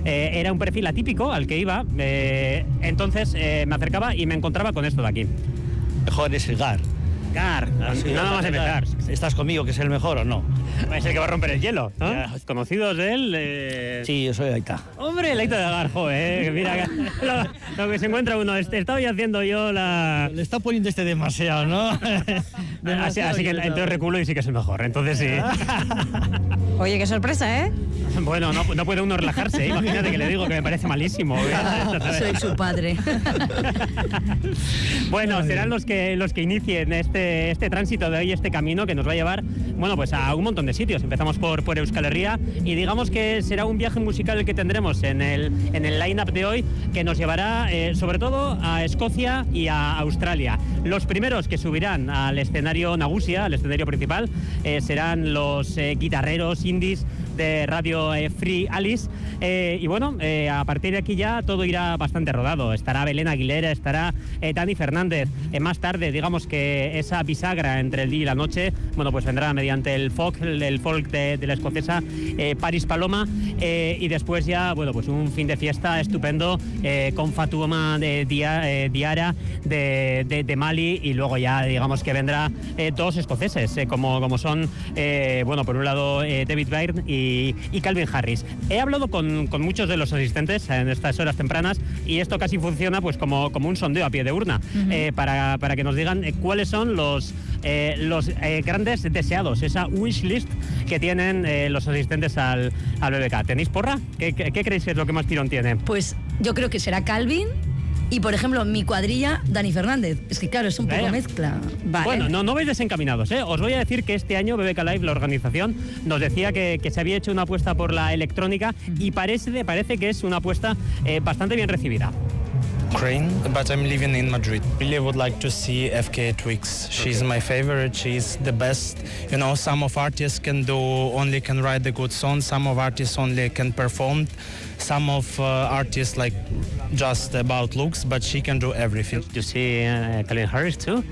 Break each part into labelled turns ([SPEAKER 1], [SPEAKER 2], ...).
[SPEAKER 1] era un perfil atípico al que iba, entonces me acercaba y me encontraba con esto de aquí.
[SPEAKER 2] Mejor es el Gar.
[SPEAKER 1] Gar, nada más empezar.
[SPEAKER 2] ¿Estás conmigo que es el mejor o no?
[SPEAKER 1] Es el que va a romper el hielo, ¿no?
[SPEAKER 2] Ya.
[SPEAKER 1] ¿Conocidos de él?
[SPEAKER 2] Sí, yo soy Aita.
[SPEAKER 1] Hombre, el Aita de Gar, joder, mira lo que se encuentra uno. Estoy haciendo yo la...
[SPEAKER 2] Le está poniendo demasiado, ¿no?
[SPEAKER 1] Así que entonces reculo y sí que es el mejor, entonces sí.
[SPEAKER 3] Oye, qué sorpresa, ¿eh?
[SPEAKER 1] Bueno, no puede uno relajarse, ¿eh? Imagínate que le digo que me parece malísimo.
[SPEAKER 3] Soy su padre.
[SPEAKER 1] Bueno, serán los que inicien este tránsito de hoy, este camino que nos va a llevar, bueno, pues a un montón de sitios. Empezamos por Euskal Herria y digamos que será un viaje musical el que tendremos en el line-up de hoy, que nos llevará sobre todo a Escocia y a Australia. Los primeros que subirán al escenario Nagusia, al escenario principal, serán los guitarreros indies de Radio Free Alice, y bueno, a partir de aquí ya todo irá bastante rodado. Estará Belén Aguilera, estará Dani Fernández. Más tarde, digamos que esa bisagra entre el día y la noche, bueno, pues vendrá mediante el folk de la escocesa Paris Paloma, y después ya, bueno, pues un fin de fiesta estupendo con Fatuma de Diara de Mali, y luego ya digamos que vendrá dos escoceses como son, bueno, por un lado David Byrne y Calvin Harris. He hablado con muchos de los asistentes en estas horas tempranas y esto casi funciona pues como un sondeo a pie de urna, para que nos digan cuáles son los grandes deseados, esa wish list que tienen los asistentes al BBK. ¿Tenéis porra? ¿Qué creéis que es lo que más tirón tiene?
[SPEAKER 3] Pues yo creo que será Calvin. Y, por ejemplo, mi cuadrilla, Dani Fernández. Es que, claro, es un poco mezcla. Vale.
[SPEAKER 1] Bueno, no vais desencaminados, ¿eh? Os voy a decir que este año BBK Live, la organización, nos decía que se había hecho una apuesta por la electrónica y parece que es una apuesta bastante bien recibida.
[SPEAKER 4] Ukraine, but I'm living in Madrid. Really would like to see FKA Twigs. She's my favorite. She's the best. You know, some of artists can write the good songs. Some of artists only can perform. Some of artists like just about looks, but she can do everything.
[SPEAKER 1] You see Calvin Harris too?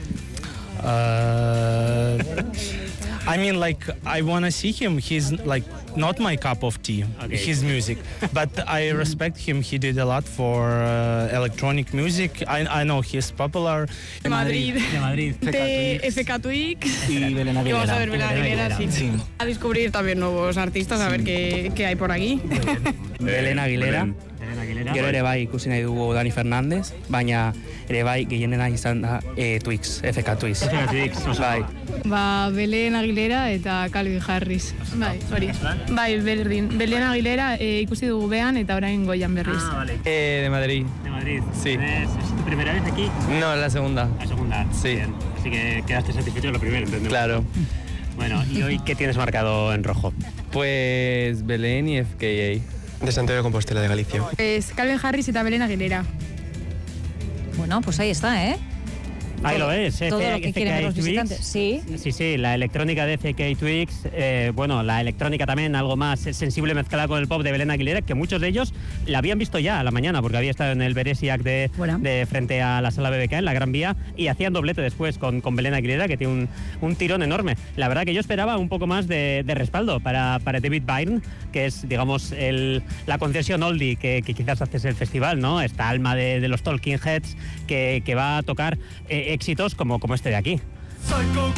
[SPEAKER 4] I mean, like, I want to see him. He's like not my cup of tea, okay. His music, but I respect him. He did a lot for electronic music. I know he's popular.
[SPEAKER 5] De Madrid.
[SPEAKER 6] De
[SPEAKER 5] FK Twigs.
[SPEAKER 2] Y Belén Aguilera.
[SPEAKER 5] Y vamos a ver Belén Aguilera, sí. A descubrir también nuevos artistas, a ver qué hay por aquí.
[SPEAKER 7] Belén Aguilera. Gero ere bai ikusi nahi dugu Dani Fernández, baina ere bai gehienena izan da Twigs, FK Twigs. Bai.
[SPEAKER 5] Belén Aguilera eta Calvin Harris. Bai, Belén Aguilera ikusi dugu behan eta orain goian berriz.
[SPEAKER 1] Vale.
[SPEAKER 7] De Madrid.
[SPEAKER 1] De Madrid.
[SPEAKER 7] Sí.
[SPEAKER 1] ¿Es tu primera vez aquí?
[SPEAKER 7] No, la segunda.
[SPEAKER 1] La segunda.
[SPEAKER 7] Sí.
[SPEAKER 1] Bien. Así que quedaste satisfecho de lo primero, ¿entendemos?
[SPEAKER 7] Claro.
[SPEAKER 1] Bueno, ¿y hoy qué tienes marcado en rojo?
[SPEAKER 7] Pues Belén y FKA.
[SPEAKER 4] De Santiago de Compostela, de Galicia.
[SPEAKER 5] Es Calvin Harris eta Belén Aguilera.
[SPEAKER 3] Bueno, pues ahí está, ¿eh?
[SPEAKER 1] Ahí lo ves,
[SPEAKER 3] todo lo que quieren ver los visitantes. Sí.
[SPEAKER 1] Sí, la electrónica de FK Twigs, bueno, la electrónica también algo más sensible mezclada con el pop de Belén Aguilera, que muchos de ellos la habían visto ya a la mañana, porque había estado en el Beresiac de frente a la sala BBK en la Gran Vía, y hacían doblete después con Belén Aguilera, que tiene un tirón enorme. La verdad que yo esperaba un poco más de respaldo para David Byrne, que es, digamos, la concesión oldie que quizás hace el festival, ¿no? Esta alma de los Talking Heads que va a tocar éxitos como este de aquí.
[SPEAKER 8] Psycho